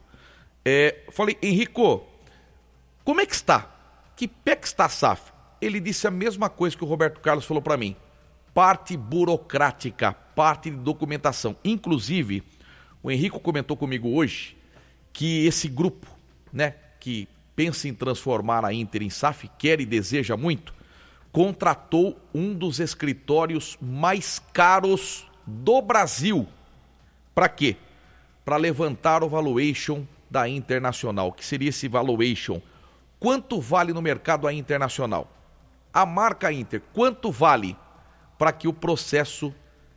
Speaker 1: É, falei, Henrico, como é que está? Que pé que está a S A F? Ele disse a mesma coisa que o Roberto Carlos falou para mim. Parte burocrática, parte de documentação. Inclusive, o Henrico comentou comigo hoje que esse grupo, né, que pensa em transformar a Inter em S A F, quer e deseja muito, contratou um dos escritórios mais caros do Brasil. Para quê? Para levantar o valuation da Internacional. Que seria esse valuation? Quanto vale no mercado a Internacional? A marca Inter, quanto vale para que o processo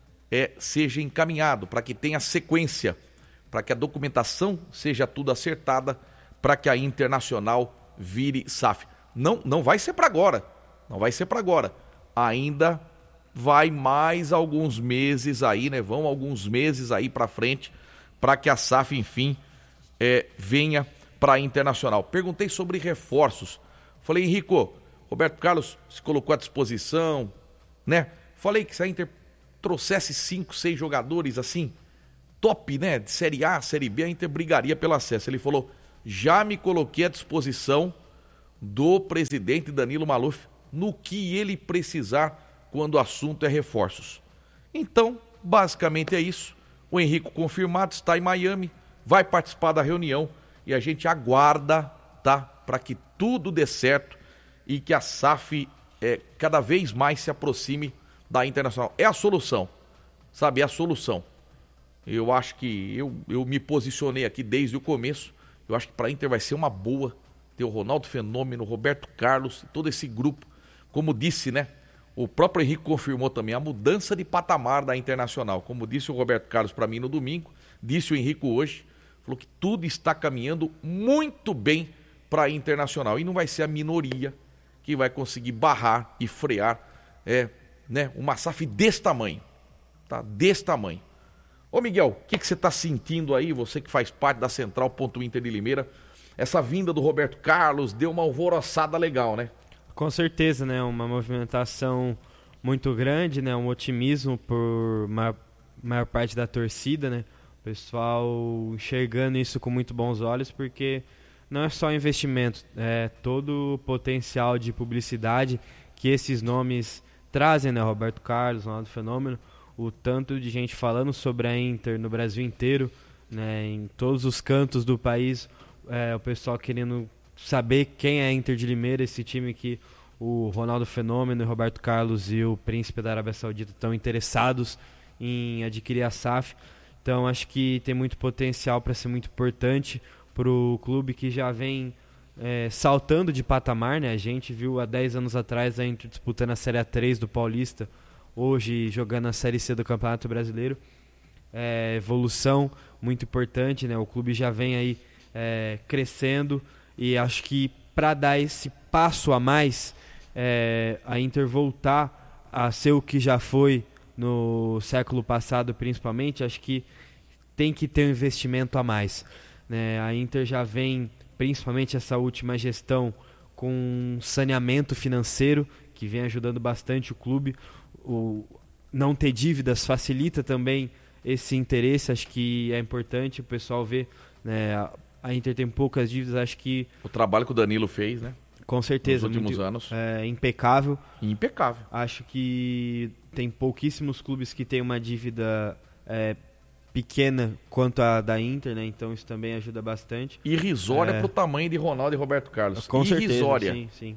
Speaker 1: é, seja encaminhado, para que tenha sequência, para que a documentação seja tudo acertada, para que a Internacional vire S A F? Não, não vai ser para agora, não vai ser para agora. Ainda vai mais alguns meses aí, né? Vão alguns meses aí para frente, para que a S A F, enfim, é, venha para a Internacional. Perguntei sobre reforços. Falei, Henrico, Roberto Carlos se colocou à disposição, né? Falei que se a Inter trouxesse cinco, seis jogadores assim, top, né? De Série A, Série B, a Inter brigaria pelo acesso. Ele falou, já me coloquei à disposição do presidente Danilo Maluf no que ele precisar quando o assunto é reforços. Então, basicamente é isso. O Henrico confirmado está em Miami, vai participar da reunião e a gente aguarda, tá, para que tudo dê certo e que a S A F é, cada vez mais se aproxime da Internacional. É a solução, sabe? É a solução. Eu acho que eu, eu me posicionei aqui desde o começo. Eu acho que para a Inter vai ser uma boa ter o Ronaldo Fenômeno, o Roberto Carlos, todo esse grupo. Como disse, né? O próprio Henrique confirmou também a mudança de patamar da Internacional. Como disse o Roberto Carlos para mim no domingo, disse o Henrique hoje, falou que tudo está caminhando muito bem para a Internacional. E não vai ser a minoria que vai conseguir barrar e frear é, né, uma S A F desse tamanho. Tá? Desse tamanho. Ô Miguel, o que, que você está sentindo aí, você que faz parte da Central Ponto Inter de Limeira? Essa vinda do Roberto Carlos deu uma alvoroçada legal, né?
Speaker 8: Com certeza, né? Uma movimentação muito grande, né? Um otimismo por maior, maior parte da torcida, né? O pessoal enxergando isso com muito bons olhos, porque não é só investimento, é todo o potencial de publicidade que esses nomes trazem, né? Roberto Carlos, Ronaldo Fenômeno, o tanto de gente falando sobre a Inter no Brasil inteiro, né? Em todos os cantos do país, é, o pessoal querendo saber quem é a Inter de Limeira, esse time que o Ronaldo Fenômeno, o Roberto Carlos e o Príncipe da Arábia Saudita estão interessados em adquirir a S A F. Então acho que tem muito potencial para ser muito importante para o clube que já vem é, saltando de patamar, né? A gente viu há dez anos atrás a Inter disputando a Série A três do Paulista, hoje jogando a Série C do Campeonato Brasileiro. É, evolução muito importante, né? O clube já vem aí é, crescendo e acho que para dar esse passo a mais, é, a Inter voltar a ser o que já foi no século passado principalmente, acho que tem que ter um investimento a mais, né? A Inter já vem, principalmente essa última gestão, com um saneamento financeiro que vem ajudando bastante o clube. O não ter dívidas facilita também esse interesse, acho que é importante o pessoal ver, né? A Inter tem poucas dívidas, acho que...
Speaker 1: O trabalho que o Danilo fez, né?
Speaker 8: Com certeza.
Speaker 1: Nos últimos
Speaker 8: muito,
Speaker 1: anos.
Speaker 8: É impecável.
Speaker 1: Impecável.
Speaker 8: Acho que tem pouquíssimos clubes que têm uma dívida é, pequena quanto a da Inter, né? Então isso também ajuda bastante.
Speaker 1: Irrisória
Speaker 8: é...
Speaker 1: pro tamanho de Ronaldo e Roberto Carlos.
Speaker 8: Com
Speaker 1: Irrisória.
Speaker 8: certeza, sim, sim.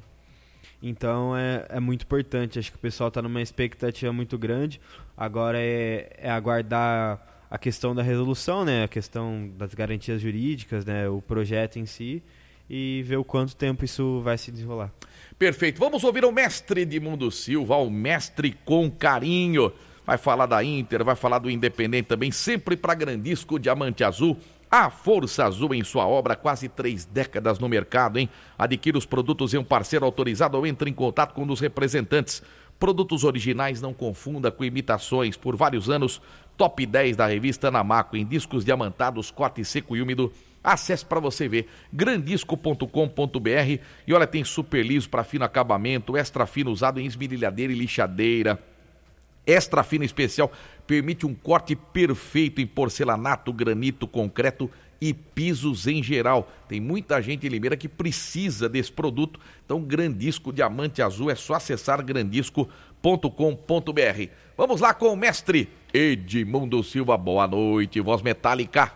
Speaker 8: Então é, é muito importante. Acho que o pessoal está numa expectativa muito grande. Agora é, é aguardar a questão da resolução, né? A questão das garantias jurídicas, né? O projeto em si, e ver o quanto tempo isso vai se desenrolar.
Speaker 1: Perfeito. Vamos ouvir o mestre Edmundo Silva, o mestre com carinho. Vai falar da Inter, vai falar do Independente também, sempre para Grandisco Diamante Azul. A Força Azul em sua obra, quase três décadas no mercado, hein? Adquira os produtos em um parceiro autorizado ou entre em contato com um dos representantes. Produtos originais, não confunda com imitações. Por vários anos, top dez da revista Namaco, em discos diamantados, corte seco e úmido. Acesse para você ver, grandisco ponto com ponto br. E olha, tem super liso para fino acabamento, extra fino usado em esmerilhadeira e lixadeira. Extra fino especial permite um corte perfeito em porcelanato, granito, concreto e pisos em geral. Tem muita gente em Limeira que precisa desse produto. Então, Grandisco Diamante Azul, é só acessar grandisco ponto com ponto br. Vamos lá com o mestre Edmundo Silva. Boa noite, voz metálica.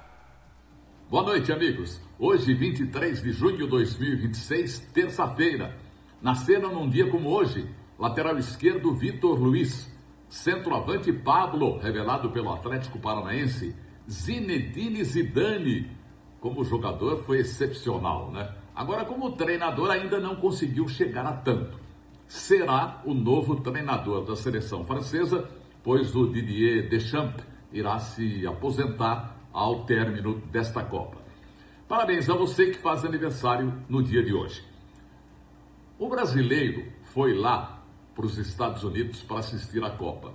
Speaker 11: Boa noite, amigos. Hoje, vinte e três de junho de dois mil e vinte e seis, terça-feira. Nasceram num dia como hoje, lateral esquerdo Vitor Luiz, centroavante Pablo, revelado pelo Atlético Paranaense, Zinedine Zidane. Como jogador foi excepcional, né? Agora, como treinador, ainda não conseguiu chegar a tanto. Será o novo treinador da seleção francesa, pois o Didier Deschamps irá se aposentar ao término desta Copa. Parabéns a você que faz aniversário no dia de hoje. O brasileiro foi lá para os Estados Unidos para assistir à Copa.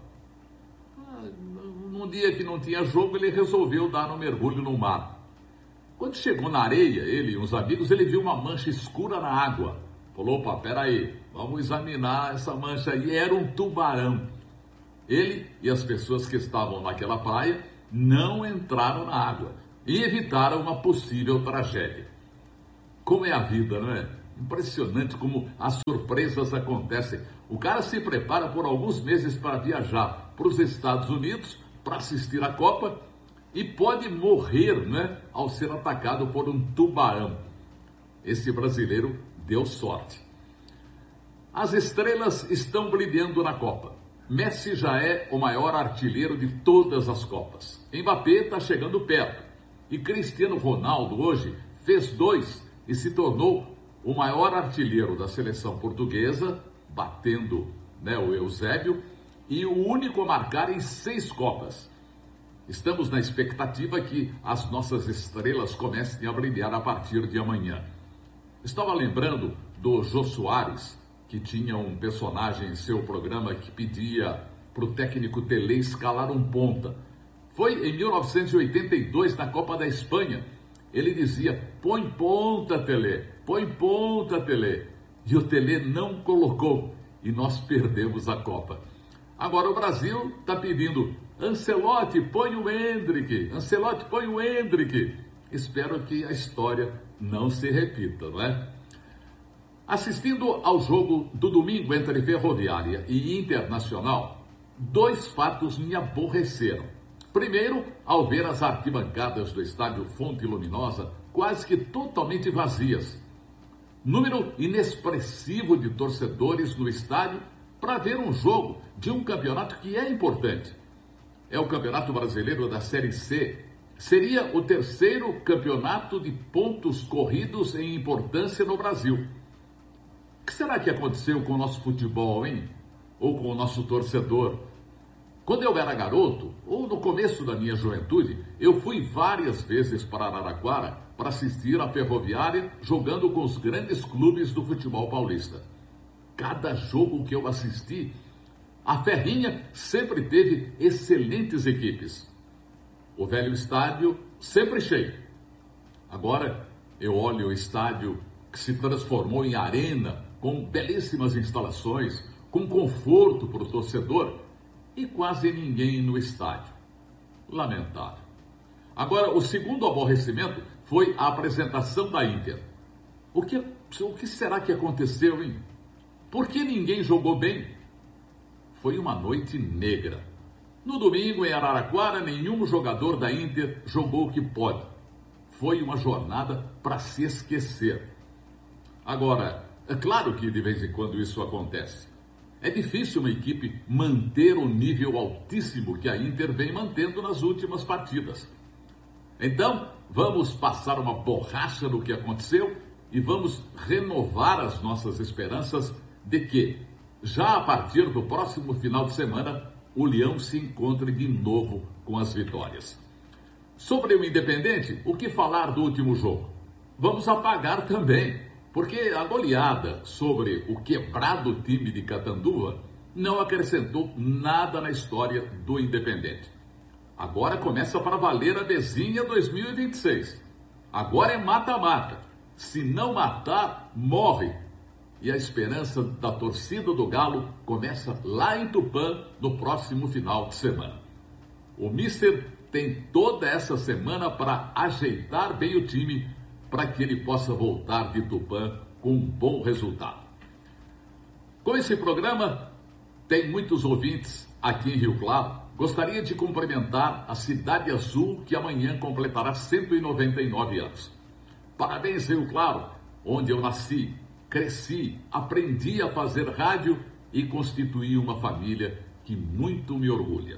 Speaker 11: Num dia que não tinha jogo, ele resolveu dar um mergulho no mar. Quando chegou na areia, ele e uns amigos, ele viu uma mancha escura na água. Falou, opa, peraí, vamos examinar essa mancha aí. Era um tubarão. Ele e as pessoas que estavam naquela praia não entraram na água e evitaram uma possível tragédia. Como é a vida, não é? Impressionante como as surpresas acontecem. O cara se prepara por alguns meses para viajar para os Estados Unidos para assistir a Copa e pode morrer, né, ao ser atacado por um tubarão. Esse brasileiro deu sorte. As estrelas estão brilhando na Copa. Messi já é o maior artilheiro de todas as Copas. Mbappé está chegando perto. E Cristiano Ronaldo hoje fez dois e se tornou o maior artilheiro da seleção portuguesa, batendo, né, o Eusébio, e o único a marcar em seis Copas. Estamos na expectativa que as nossas estrelas comecem a brilhar a partir de amanhã. Estava lembrando do Jô Soares, que tinha um personagem em seu programa que pedia para o técnico Tele escalar um ponta. Foi em mil novecentos e oitenta e dois, na Copa da Espanha. Ele dizia, põe ponta, Tele, põe ponta, Tele. E o Tele não colocou e nós perdemos a Copa. Agora o Brasil está pedindo, Ancelotti, põe o Endrick, Ancelotti, põe o Endrick. Espero que a história não se repita, não é? Assistindo ao jogo do domingo entre Ferroviária e Internacional, dois fatos me aborreceram. Primeiro, ao ver as arquibancadas do estádio Fonte Luminosa quase que totalmente vazias. Número inexpressivo de torcedores no estádio para ver um jogo de um campeonato que é importante. É o Campeonato Brasileiro da Série C. Seria o terceiro campeonato de pontos corridos em importância no Brasil. O que será que aconteceu com o nosso futebol, hein? Ou com o nosso torcedor? Quando eu era garoto, ou no começo da minha juventude, eu fui várias vezes para Araraquara para assistir a Ferroviária jogando com os grandes clubes do futebol paulista. Cada jogo que eu assisti, a Ferrinha sempre teve excelentes equipes. O velho estádio sempre cheio. Agora eu olho o estádio que se transformou em arena, com belíssimas instalações, com conforto para o torcedor e quase ninguém no estádio. Lamentável. Agora, o segundo aborrecimento foi a apresentação da Inter. O que, o que será que aconteceu, hein? Por que ninguém jogou bem? Foi uma noite negra. No domingo, em Araraquara, nenhum jogador da Inter jogou o que pode. Foi uma jornada para se esquecer. Agora, é claro que de vez em quando isso acontece. É difícil uma equipe manter o nível altíssimo que a Inter vem mantendo nas últimas partidas. Então, vamos passar uma borracha no que aconteceu e vamos renovar as nossas esperanças de que, já a partir do próximo final de semana, o Leão se encontre de novo com as vitórias. Sobre o Independente, o que falar do último jogo? Vamos apagar também, porque a goleada sobre o quebrado time de Catanduva não acrescentou nada na história do Independente. Agora começa para valer a Bezinha dois mil e vinte e seis. Agora é mata-mata. Se não matar, morre. E a esperança da torcida do Galo começa lá em Tupã no próximo final de semana. O Mister tem toda essa semana para ajeitar bem o time para que ele possa voltar de Tupã com um bom resultado. Com esse programa, tem muitos ouvintes aqui em Rio Claro. Gostaria de cumprimentar a Cidade Azul, que amanhã completará cento e noventa e nove anos. Parabéns, Rio Claro, onde eu nasci, cresci, aprendi a fazer rádio e constituí uma família que muito me orgulha.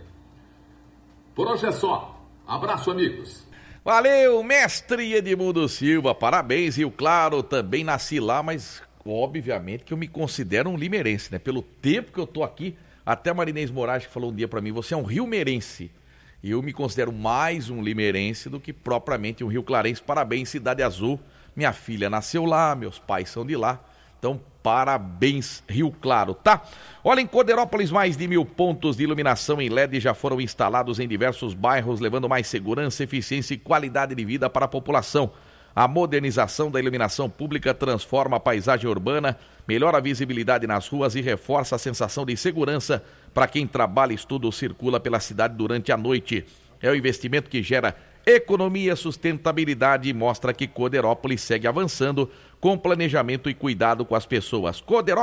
Speaker 11: Por hoje é só. Abraço, amigos.
Speaker 1: Valeu, mestre Edmundo Silva, parabéns, Rio Claro, também nasci lá, mas obviamente que eu me considero um limeirense, né? Pelo tempo que eu tô aqui, até a Marinês Moraes que falou um dia pra mim, você é um rio-meirense, e eu me considero mais um limeirense do que propriamente um rio-clarense. Parabéns, Cidade Azul, minha filha nasceu lá, meus pais são de lá, então parabéns, Rio Claro, tá? Olha, em Corderópolis, mais de mil pontos de iluminação em L E D já foram instalados em diversos bairros, levando mais segurança, eficiência e qualidade de vida para a população. A modernização da iluminação pública transforma a paisagem urbana, melhora a visibilidade nas ruas e reforça a sensação de segurança para quem trabalha, estuda ou circula pela cidade durante a noite. É um investimento que gera economia, sustentabilidade mostra que Coderópolis segue avançando com planejamento e cuidado com as pessoas. Coderópolis